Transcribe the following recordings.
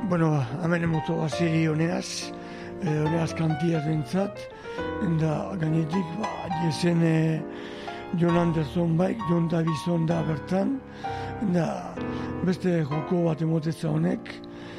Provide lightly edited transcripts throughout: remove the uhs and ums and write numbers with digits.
Bueno, hemen moto azeri honeaz kantiaz bentzat, eta gainetik, jezen John Anderson baik, John Davison da bertan, eta beste joko bat emotetza honek,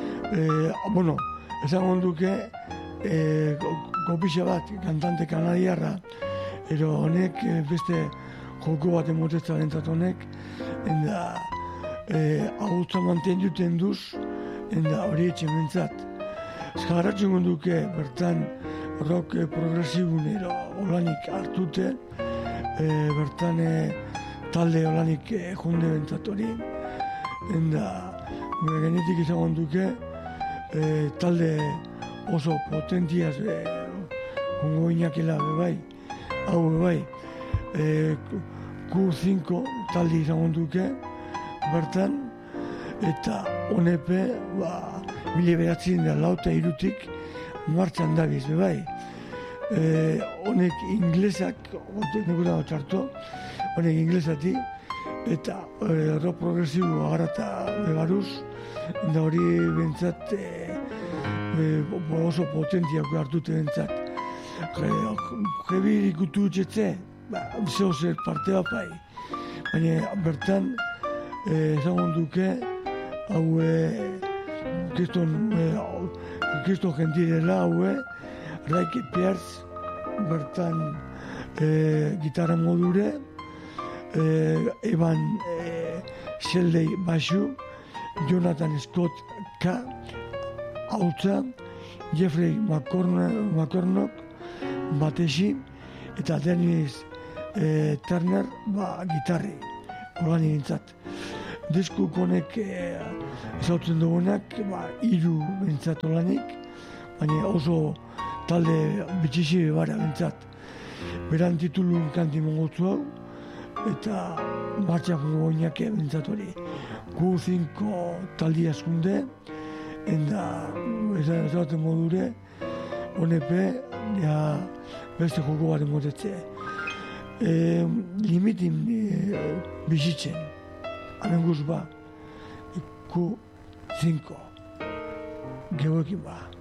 esan duke, kopixa bat, kantante kanadiarra, ero honek beste joko bat emotetza bentzat honek, eta ahotza manten duten duz, eta hori etxe bentzat. Eskarratzen gonduke bertan rock progresibun ero olanik hartute, bertan talde olanik junde bentzat hori, eta genetik izan gonduke talde oso potentiaz gongo inakela bebai, hau bebai, Q5 talde izan gonduke bertan, eta honepe, mila beratzen da lauta irutik martxan dabiz, bebai. Honek inglesak, neko da txarto, honek inglesati, eta rock progresibo agarrata bebaruz, eta hori bentsat oso potentiak hartute bentsat. Jebi ikutu utxetze, zeo zer parte bapai, baina bertan ezagun duke, hau kriston gentirela haue, Raike Pierce bertan gitarra modure, Evan Sheldey basu, Jonathan Scott K hautza, Jeffrey McCornock batesi, eta Dennis Turner gitarri, hola nintzat. Diskuk honek ezautzen dugunak, hiru bentsat olanik, baina oso talde bitxixi bara bentsat. Beran titulun kanti mongotzu hau, eta martxak gogoinak bentsat hori. Q5 taldi askunde, eta ezautzen modure, honepe, beste joko baren motetze. Limitin bizitzen. Hemen guz Q5 gehoekin